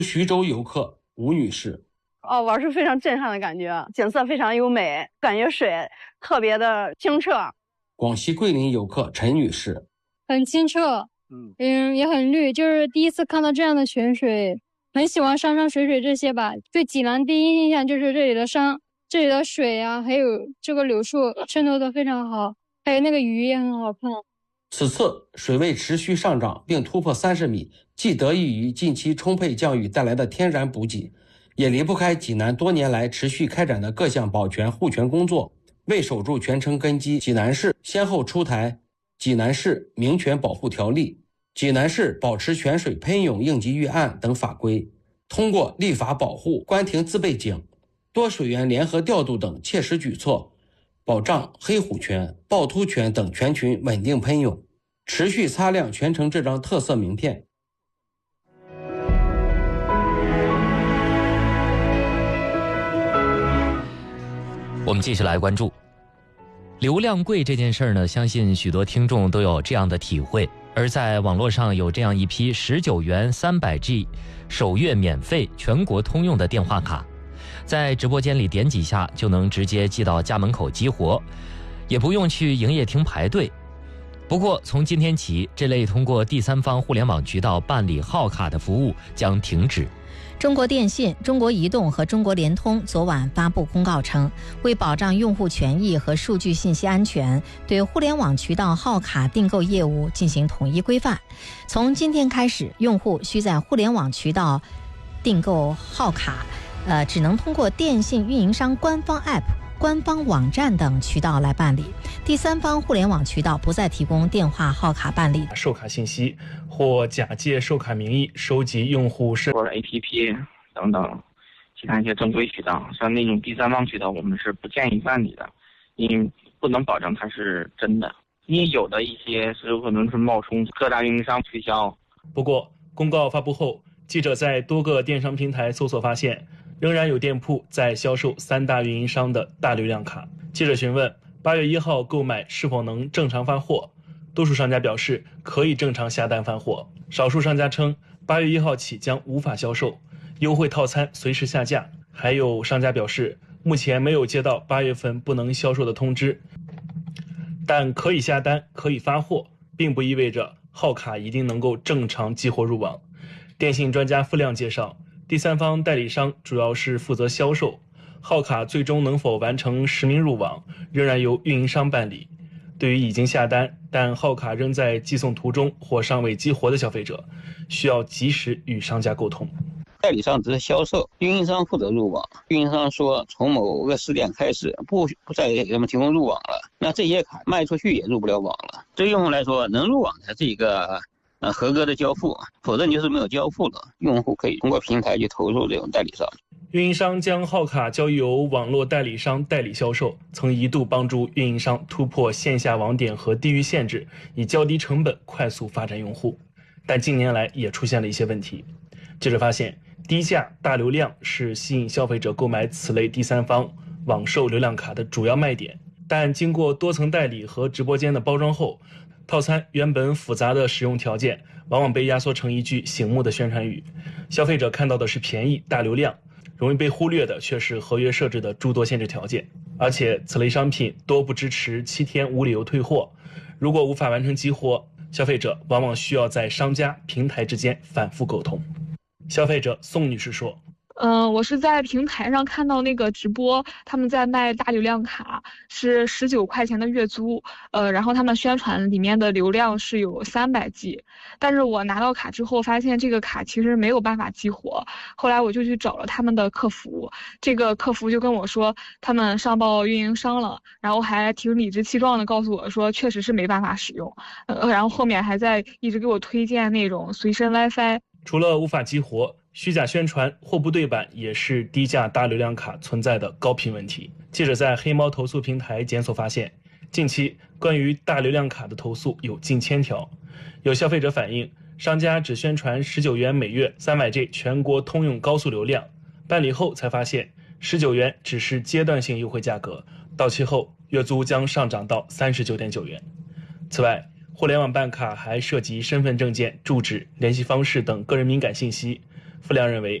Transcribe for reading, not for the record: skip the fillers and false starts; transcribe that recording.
徐州游客吴女士： 玩是非常震撼的感觉，景色非常优美，感觉水特别的清澈。 广西桂林游客陈女士： 很清澈，也很绿，就是第一次看到这样的泉水，很喜欢山山水水这些吧。对济南第一印象就是这里的山，这里的水啊，还有这个柳树渗透的非常好，还有那个鱼也很好看。 此次水位持续上涨并突破30米，既得益于近期充沛降雨带来的天然补给，也离不开济南多年来持续开展的各项保全护泉工作。为守住泉城根基，济南市先后出台《济南市明泉保护条例》、《济南市保持泉水喷涌应急预案》等法规，通过立法保护、关停自备井、多水源联合调度等切实举措，保障黑虎泉、趵突泉等泉群稳定喷涌，持续擦亮泉城这张特色名片。 我们继续来关注流量贵这件事呢，相信许多听众都有这样的体会。而在网络上有这样一批19元 300G 首月免费全国通用的电话卡，在直播间里点几下就能直接寄到家门口激活，也不用去营业厅排队。不过从今天起，这类通过第三方互联网渠道办理号卡的服务将停止。 中国电信、中国移动和中国联通昨晚发布公告称，为保障用户权益和数据信息安全，对互联网渠道号卡订购业务进行统一规范。从今天开始，用户需在互联网渠道订购号卡，只能通过电信运营商官方 App、官方网站等渠道来办理，第三方互联网渠道不再提供电话号卡办理。 授卡信息或假借授卡名义收集用户身份 APP 等等其他一些正规渠道，像那种第三方渠道我们是不建议办理的，因为不能保证它是真的，因为有的一些是有可能是冒充各大运营商推销。 不过公告发布后，记者在多个电商平台搜索发现，仍然有店铺在销售3大运营商的大流量卡。记者询问8月1号购买是否能正常发货，多数商家表示可以正常下单发货，少数商家称8月1号起将无法销售，优惠套餐随时下架。还有商家表示目前没有接到8月份不能销售的通知，但可以下单可以发货，并不意味着号卡一定能够正常激活入网。电信专家付亮介绍，第三方代理商主要是负责销售，号卡最终能否完成实名入网，仍然由运营商办理。对于已经下单但号卡仍在寄送途中或尚未激活的消费者，需要及时与商家沟通。 代理商只是销售，运营商负责入网。运营商说从某个时点开始不再给他们提供入网了，那这些卡卖出去也入不了网了。对用户来说，能入网才是一个合格的交付，否则你就是没有交付了。用户可以通过平台去投诉这种代理商。 运营商将号卡交由网络代理商代理销售，曾一度帮助运营商突破线下网点和地域限制，以较低成本快速发展用户。但近年来也出现了一些问题。记者发现，低价大流量是吸引消费者购买此类第三方网售流量卡的主要卖点，但经过多层代理和直播间的包装后，套餐原本复杂的使用条件往往被压缩成一句醒目的宣传语，消费者看到的是便宜大流量，容易被忽略的却是合约设置的诸多限制条件。而且此类商品多不支持7天无理由退货，如果无法完成激活，消费者往往需要在商家平台之间反复沟通。消费者宋女士说， 我是在平台上看到那个直播，他们在卖大流量卡，是19块钱的月租，然后他们宣传里面的流量是有300G，但是我拿到卡之后发现这个卡其实没有办法激活，后来我就去找了他们的客服，这个客服就跟我说他们上报运营商了，然后还挺理直气壮的告诉我说确实是没办法使用，然后后面还在一直给我推荐那种随身 WiFi。 除了无法激活，虚假宣传、货不对版也是低价大流量卡存在的高频问题。记者在黑猫投诉平台检索发现，近期关于大流量卡的投诉有近1000条。有消费者反映，商家只宣传19元每月300G 全国通用高速流量，办理后才发现19元只是阶段性优惠价格，到期后月租将上涨到39.9元。此外，互联网办卡还涉及身份证件、住址、联系方式等个人敏感信息， 傅良认为，